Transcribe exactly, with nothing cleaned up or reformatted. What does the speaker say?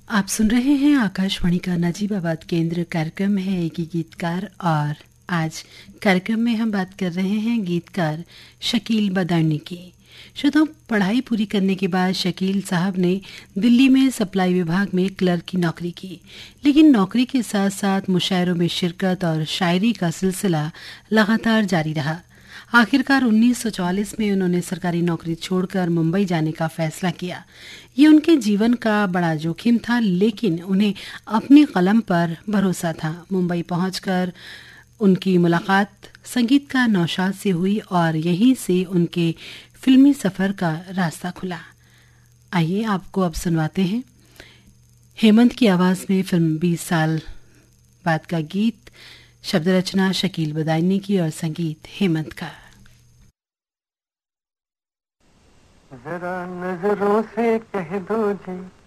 आप सुन रहे हैं आकाशवाणी का नजीबाबाद केंद्र। कार्यक्रम है एक ही गीतकार और आज कार्यक्रम में हम बात कर रहे हैं गीतकार शकील बदायूनी की। श्रोताओं, पढ़ाई पूरी करने के बाद शकील साहब ने दिल्ली में सप्लाई विभाग में क्लर्क की नौकरी की, लेकिन नौकरी के साथ साथ मुशायरों में शिरकत और शायरी का सिलसिला लगातार जारी रहा। आखिरकार उन्नीस सौ चौवालीस में उन्होंने सरकारी नौकरी छोड़कर मुंबई जाने का फैसला किया। ये उनके जीवन का बड़ा जोखिम था, लेकिन उन्हें अपनी कलम पर भरोसा था। मुंबई पहुंचकर उनकी मुलाकात संगीतकार नौशाद से हुई और यहीं से उनके फिल्मी सफर का रास्ता खुला। आइए आपको अब सुनवाते हैं हेमंत की आवाज में फिल्म बीस साल बाद का गीत। शब्द रचना शकील बदायूनी की और संगीत हेमंत का। जरा नजरों से कह दो जी